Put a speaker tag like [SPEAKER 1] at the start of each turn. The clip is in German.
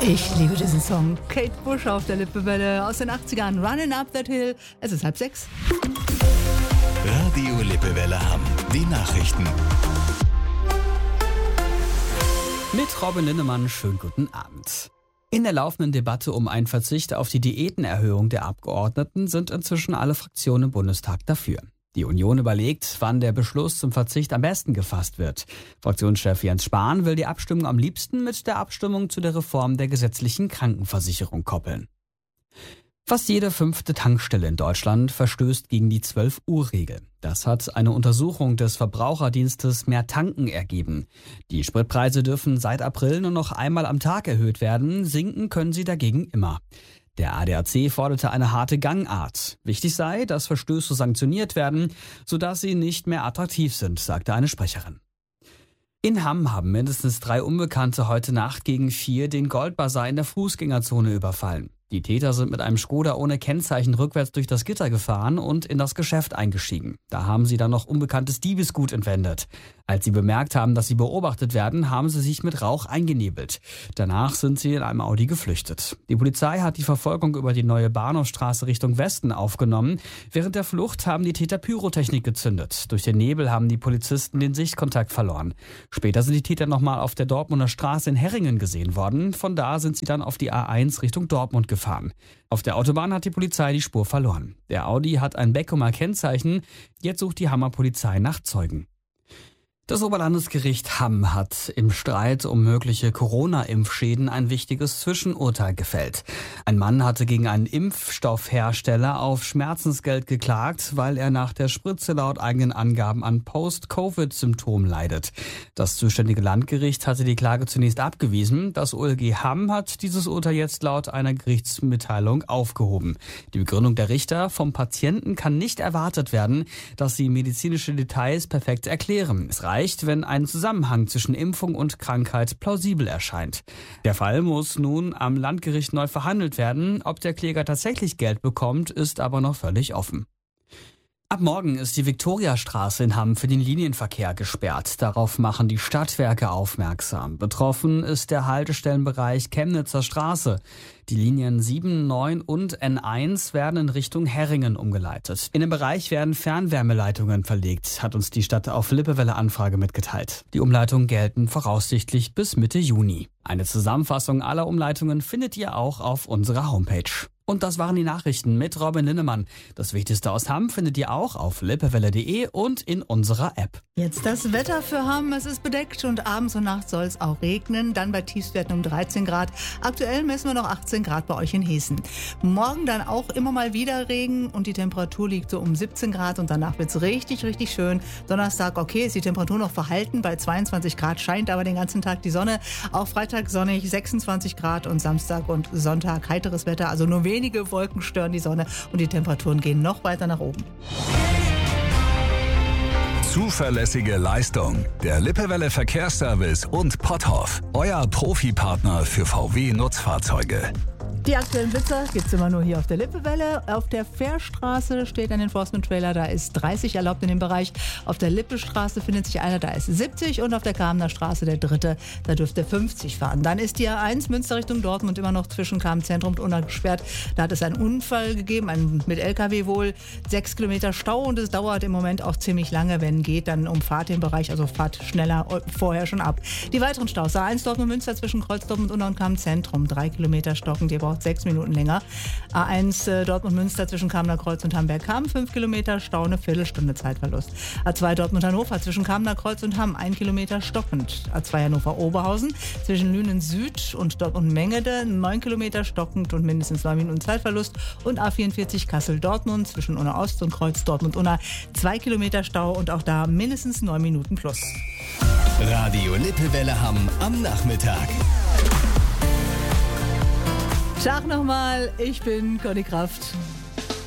[SPEAKER 1] Ich liebe diesen Song. Kate Bush auf der Lippewelle aus den 80ern. Running Up That Hill. Es ist 5:30.
[SPEAKER 2] Radio Lippewelle Hamm. Die Nachrichten.
[SPEAKER 3] Mit Robin Linnemann, schönen guten Abend. In der laufenden Debatte um einen Verzicht auf die Diätenerhöhung der Abgeordneten sind inzwischen alle Fraktionen im Bundestag dafür. Die Union überlegt, wann der Beschluss zum Verzicht am besten gefasst wird. Fraktionschef Jens Spahn will die Abstimmung am liebsten mit der Abstimmung zu der Reform der gesetzlichen Krankenversicherung koppeln. Fast jede 5. Tankstelle in Deutschland verstößt gegen die 12-Uhr-Regel. Das hat eine Untersuchung des Verbraucherdienstes Mehr Tanken ergeben. Die Spritpreise dürfen seit April nur noch einmal am Tag erhöht werden, sinken können sie dagegen immer. Der ADAC forderte eine harte Gangart. Wichtig sei, dass Verstöße sanktioniert werden, sodass sie nicht mehr attraktiv sind, sagte eine Sprecherin. In Hamm haben mindestens 3 Unbekannte heute Nacht gegen 4 den Goldbazar in der Fußgängerzone überfallen. Die Täter sind mit einem Skoda ohne Kennzeichen rückwärts durch das Gitter gefahren und in das Geschäft eingestiegen. Da haben sie dann noch unbekanntes Diebesgut entwendet. Als sie bemerkt haben, dass sie beobachtet werden, haben sie sich mit Rauch eingenebelt. Danach sind sie in einem Audi geflüchtet. Die Polizei hat die Verfolgung über die neue Bahnhofstraße Richtung Westen aufgenommen. Während der Flucht haben die Täter Pyrotechnik gezündet. Durch den Nebel haben die Polizisten den Sichtkontakt verloren. Später sind die Täter nochmal auf der Dortmunder Straße in Herringen gesehen worden. Von da sind sie dann auf die A1 Richtung Dortmund gefahren. Auf der Autobahn hat die Polizei die Spur verloren. Der Audi hat ein Beckumer Kennzeichen. Jetzt sucht die Hammer Polizei nach Zeugen. Das Oberlandesgericht Hamm hat im Streit um mögliche Corona-Impfschäden ein wichtiges Zwischenurteil gefällt. Ein Mann hatte gegen einen Impfstoffhersteller auf Schmerzensgeld geklagt, weil er nach der Spritze laut eigenen Angaben an Post-Covid-Symptomen leidet. Das zuständige Landgericht hatte die Klage zunächst abgewiesen. Das OLG Hamm hat dieses Urteil jetzt laut einer Gerichtsmitteilung aufgehoben. Die Begründung der Richter: vom Patienten kann nicht erwartet werden, dass sie medizinische Details perfekt erklären. Es reicht, wenn ein Zusammenhang zwischen Impfung und Krankheit plausibel erscheint. Der Fall muss nun am Landgericht neu verhandelt werden. Ob der Kläger tatsächlich Geld bekommt, ist aber noch völlig offen. Ab morgen ist die Viktoriastraße in Hamm für den Linienverkehr gesperrt. Darauf machen die Stadtwerke aufmerksam. Betroffen ist der Haltestellenbereich Chemnitzer Straße. Die Linien 7, 9 und N1 werden in Richtung Herringen umgeleitet. In dem Bereich werden Fernwärmeleitungen verlegt, hat uns die Stadt auf Lippewelle-Anfrage mitgeteilt. Die Umleitungen gelten voraussichtlich bis Mitte Juni. Eine Zusammenfassung aller Umleitungen findet ihr auch auf unserer Homepage. Und das waren die Nachrichten mit Robin Linnemann. Das Wichtigste aus Hamm findet ihr auch auf lippewelle.de und in unserer App.
[SPEAKER 1] Jetzt das Wetter für Hamm. Es ist bedeckt und abends und nachts soll es auch regnen. Dann bei Tiefstwerten um 13 Grad. Aktuell messen wir noch 18 Grad bei euch in Hessen. Morgen dann auch immer mal wieder Regen und die Temperatur liegt so um 17 Grad und danach wird es richtig, richtig schön. Donnerstag, okay, ist die Temperatur noch verhalten bei 22 Grad, scheint aber den ganzen Tag die Sonne. Auch Freitag sonnig, 26 Grad und Samstag und Sonntag heiteres Wetter, also nur wenige Wolken stören die Sonne und die Temperaturen gehen noch weiter nach oben.
[SPEAKER 2] Zuverlässige Leistung. Der Lippewelle Verkehrsservice und Potthoff. Euer Profipartner für VW-Nutzfahrzeuge.
[SPEAKER 1] Die aktuellen Blitzer gibt es immer nur hier auf der Lippewelle. Auf der Fährstraße steht ein Enforcement-Trailer, da ist 30 erlaubt in dem Bereich. Auf der Lippestraße findet sich einer, da ist 70 und auf der Kamener Straße der dritte, da dürfte 50 fahren. Dann ist die A1 Münster Richtung Dortmund immer noch zwischen Kamenz-Zentrum und Unna gesperrt. Da hat es einen Unfall gegeben, mit LKW wohl, 6 Kilometer Stau und es dauert im Moment auch ziemlich lange, wenn geht, dann umfahrt den Bereich, also fahrt schneller vorher schon ab. Die weiteren Staus, A1 Dortmund Münster zwischen Kreuz Dortmund Unna und Kamenz-Zentrum, 3 Kilometer stocken, die braucht 6 Minuten länger. A1 Dortmund-Münster zwischen Kamener Kreuz und Hamberg-Hamm, 5 Kilometer, Stau, eine Viertelstunde Zeitverlust. A2 Dortmund-Hannover zwischen Kamener Kreuz und Hamm, 1 Kilometer stockend. A2 Hannover-Oberhausen zwischen Lünen Süd und Dortmund-Mengede, 9 Kilometer stockend und mindestens 9 Minuten Zeitverlust. Und A44 Kassel-Dortmund zwischen Unna Ost und Kreuz Dortmund-Unna, 2 Kilometer Stau und auch da mindestens 9 Minuten plus.
[SPEAKER 2] Radio Lippewelle Hamm am Nachmittag.
[SPEAKER 1] Tag nochmal, ich bin Conny Kraft.